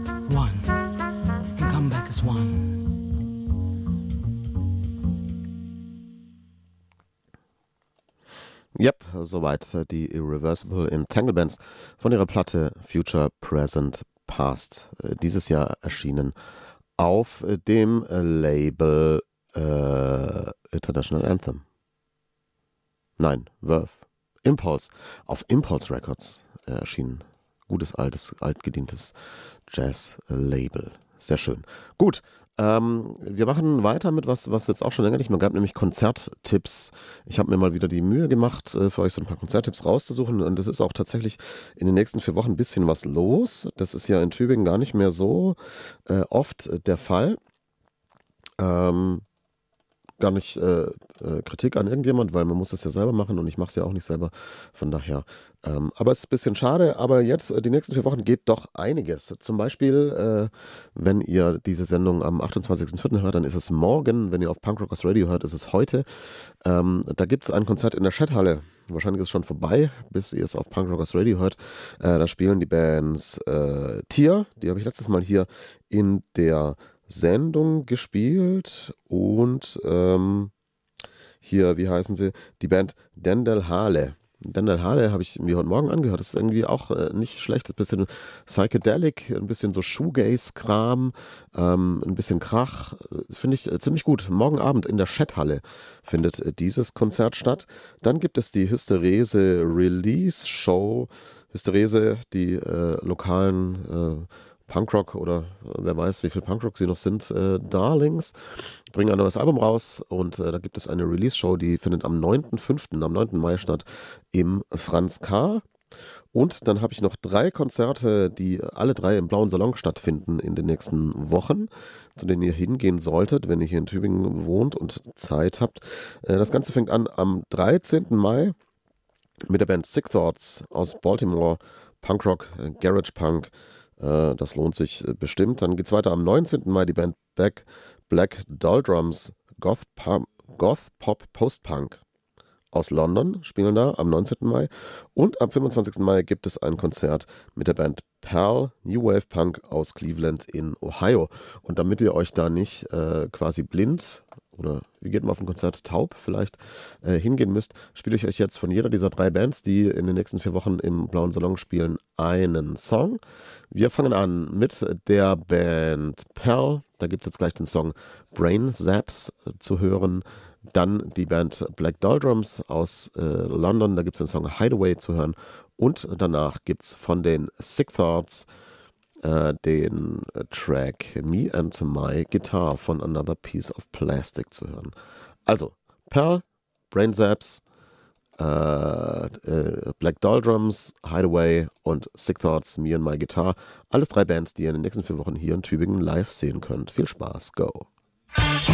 one, and come back as one. Yep, soweit die Irreversible Entanglements von ihrer Platte Future, Present, Past. Dieses Jahr erschienen auf dem Label International Anthem. Nein, Verve. Impulse. Auf Impulse Records erschienen. Gutes, altgedientes Jazz-Label. Sehr schön. Gut, wir machen weiter mit was jetzt auch schon länger nicht mehr gab, nämlich Konzerttipps. Ich habe mir mal wieder die Mühe gemacht, für euch so ein paar Konzerttipps rauszusuchen. Und das ist auch tatsächlich in den nächsten 4 Wochen ein bisschen was los. Das ist ja in Tübingen gar nicht mehr so oft der Fall. Gar nicht Kritik an irgendjemand, weil man muss das ja selber machen und ich mache es ja auch nicht selber. Von daher. Aber es ist ein bisschen schade, aber jetzt, die nächsten 4 Wochen geht doch einiges. Zum Beispiel, wenn ihr diese Sendung am 28.04. hört, dann ist es morgen. Wenn ihr auf Punk Rockers Radio hört, ist es heute. Da gibt es ein Konzert in der Chat-Halle. Wahrscheinlich ist es schon vorbei, bis ihr es auf Punk Rockers Radio hört. Da spielen die Bands Tier, die habe ich letztes Mal hier in der Sendung gespielt und hier, wie heißen sie? Die Band Dendel Hale. Dendel Hale habe ich mir heute Morgen angehört. Das ist irgendwie auch nicht schlecht. Das ist ein bisschen Psychedelic, ein bisschen so Shoegaze-Kram, ein bisschen Krach. Finde ich ziemlich gut. Morgen Abend in der Chat-Halle findet dieses Konzert statt. Dann gibt es die Hysterese Release Show. Hysterese, die lokalen Punkrock oder wer weiß, wie viel Punkrock sie noch sind, Darlings, bringen ein neues Album raus und da gibt es eine Release-Show, die findet am 9.5., am 9. Mai statt im Franz K. Und dann habe ich noch 3 Konzerte, die alle 3 im Blauen Salon stattfinden in den nächsten Wochen, zu denen ihr hingehen solltet, wenn ihr hier in Tübingen wohnt und Zeit habt. Das Ganze fängt an am 13. Mai mit der Band Sick Thoughts aus Baltimore, Punkrock, Garage Punk. Das lohnt sich bestimmt. Dann geht es weiter am 19. Mai, die Band Black Doldrums, Goth Pop Post-Punk aus London, spielen da am 19. Mai. Und am 25. Mai gibt es ein Konzert mit der Band Pearl, New Wave Punk aus Cleveland in Ohio. Und damit ihr euch da nicht quasi blind oder wie geht man auf ein Konzert taub vielleicht hingehen müsst, spiele ich euch jetzt von jeder dieser 3 Bands, die in den nächsten 4 Wochen im Blauen Salon spielen, einen Song. Wir fangen an mit der Band Pearl. Da gibt es jetzt gleich den Song Brain Zaps zu hören. Dann die Band Black Doldrums aus London. Da gibt es den Song Hideaway zu hören. Und danach gibt es von den Sick Thoughts den Track Me and My Guitar von Another Piece of Plastic zu hören. Also Pearl, Brain Zaps, Black Doldrums, Hideaway und Sick Thoughts, Me and My Guitar. Alles 3 Bands, die ihr in den nächsten 4 Wochen hier in Tübingen live sehen könnt. Viel Spaß, go!